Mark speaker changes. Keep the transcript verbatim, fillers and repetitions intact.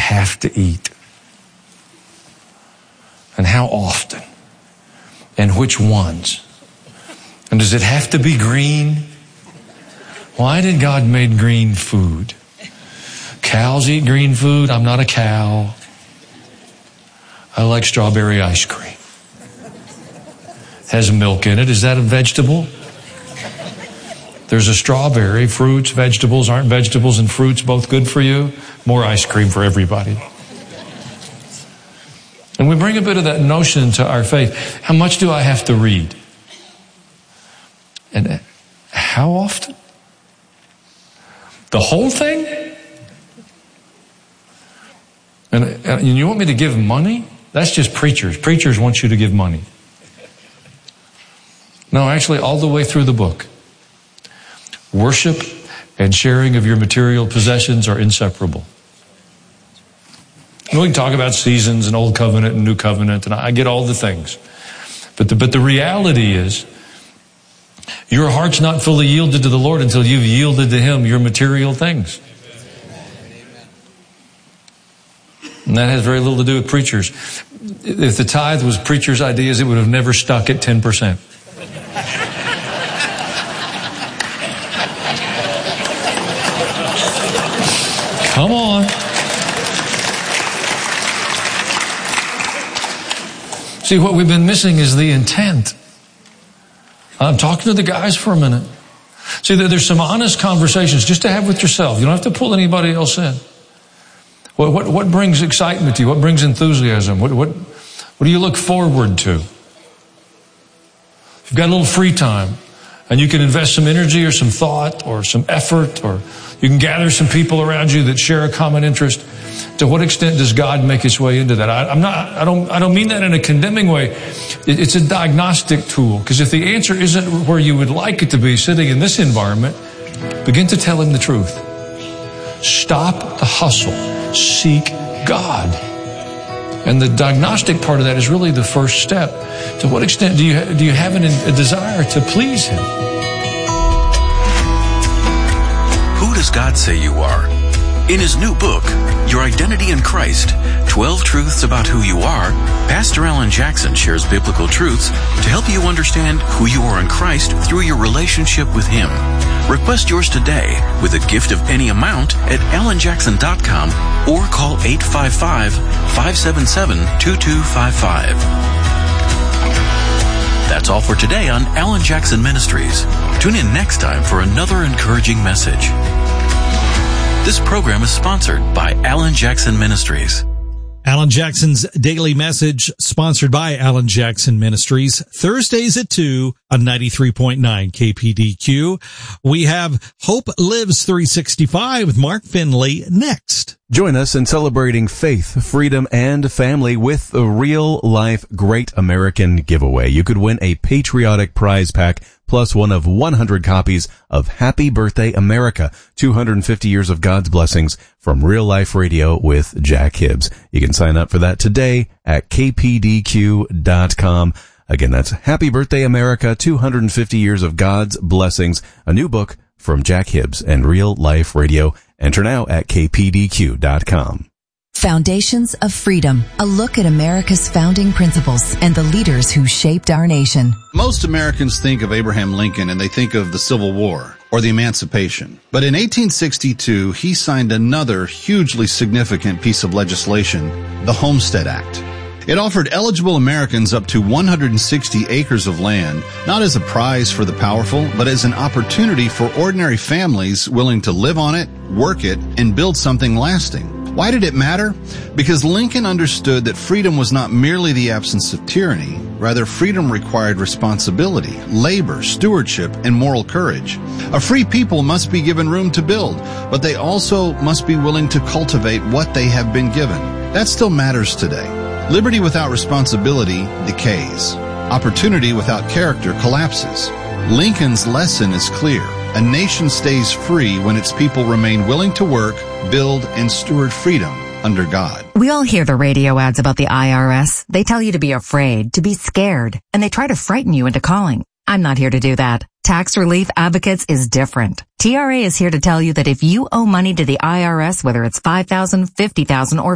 Speaker 1: have to eat? And how often? And which ones? And does it have to be green? Why did God make green food? Cows eat green food. I'm not a cow. I like strawberry ice cream. Has milk in it. Is that a vegetable? There's a strawberry. Fruits, vegetables, aren't vegetables and fruits both good for you? More ice cream for everybody. And we bring a bit of that notion into our faith. How much do I have to read? And how often? The whole thing? And, and you want me to give money? That's just preachers. Preachers want you to give money. No, actually, all the way through the book. Worship and sharing of your material possessions are inseparable. We can talk about seasons and Old Covenant and New Covenant, and I get all the things. But the, but the reality is, your heart's not fully yielded to the Lord until you've yielded to Him your material things. And that has very little to do with preachers. If the tithe was preachers' ideas, it would have never stuck at ten percent. Come on. See, what we've been missing is the intent. I'm talking to the guys for a minute. See, there's some honest conversations just to have with yourself. You don't have to pull anybody else in. What, what, what brings excitement to you? What brings enthusiasm? What, what, what do you look forward to? If you've got a little free time and you can invest some energy or some thought or some effort, or you can gather some people around you that share a common interest, to what extent does God make His way into that? I, I'm not, I don't, I don't mean that in a condemning way. It, it's a diagnostic tool. Because if the answer isn't where you would like it to be, sitting in this environment, begin to tell Him the truth. Stop the hustle. Seek God. And the diagnostic part of that is really the first step. To what extent do you, do you have an, a desire to please Him?
Speaker 2: Who does God say you are? In his new book, Your Identity in Christ, twelve Truths About Who You Are, Pastor Alan Jackson shares biblical truths to help you understand who you are in Christ through your relationship with Him. Request yours today with a gift of any amount at alan jackson dot com or call eight five five, five seven seven, two two five five. That's all for today on Alan Jackson Ministries. Tune in next time for another encouraging message. This program is sponsored by Alan Jackson Ministries.
Speaker 3: Alan Jackson's Daily Message, sponsored by Alan Jackson Ministries, Thursdays at two on ninety-three point nine K P D Q. We have Hope Lives three sixty-five with Mark Finley next.
Speaker 4: Join us in celebrating faith, freedom, and family with the Real Life Great American Giveaway. You could win a patriotic prize pack plus one of one hundred copies of Happy Birthday America, two hundred fifty years of God's blessings from Real Life Radio with Jack Hibbs. You can sign up for that today at k p d q dot com. Again, that's Happy Birthday America, two hundred fifty years of God's blessings, a new book from Jack Hibbs and Real Life Radio. Enter now at k p d q dot com.
Speaker 5: Foundations of Freedom, a look at America's founding principles and the leaders who shaped our nation.
Speaker 6: Most Americans think of Abraham Lincoln and they think of the Civil War or the Emancipation. But in eighteen sixty-two, he signed another hugely significant piece of legislation, the Homestead Act. It offered eligible Americans up to one hundred sixty acres of land, not as a prize for the powerful, but as an opportunity for ordinary families willing to live on it, work it, and build something lasting. Why did it matter? Because Lincoln understood that freedom was not merely the absence of tyranny. Rather, freedom required responsibility, labor, stewardship, and moral courage. A free people must be given room to build, but they also must be willing to cultivate what they have been given. That still matters today. Liberty without responsibility decays. Opportunity without character collapses. Lincoln's lesson is clear. A nation stays free when its people remain willing to work, build, and steward freedom under God.
Speaker 7: We all hear the radio ads about the I R S. They tell you to be afraid, to be scared, and they try to frighten you into calling. I'm not here to do that. Tax Relief Advocates is different. T R A is here to tell you that if you owe money to the I R S, whether it's five thousand dollars, fifty thousand dollars, or